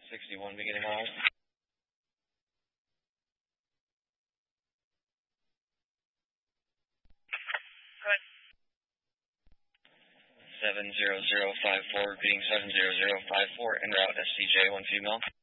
61 beginning miles. 70054, repeating 70054, en route SCJ, 1 female.